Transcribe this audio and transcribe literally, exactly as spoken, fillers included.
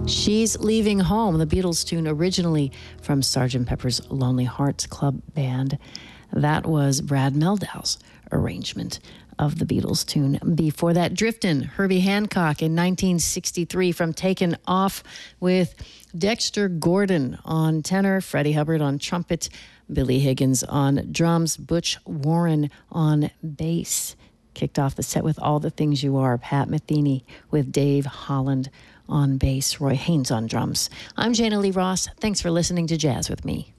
She's Leaving Home, the Beatles tune originally from Sergeant Pepper's Lonely Hearts Club Band. That was Brad Meldau's arrangement of the Beatles tune. Before that, Driftin', Herbie Hancock in nineteen sixty-three from Taken Off with Dexter Gordon on tenor, Freddie Hubbard on trumpet, Billy Higgins on drums, Butch Warren on bass. Kicked off the set with All the Things You Are, Pat Metheny with Dave Holland on bass, Roy Haynes on drums. I'm Jana Lee Ross. Thanks for listening to Jazz with Me.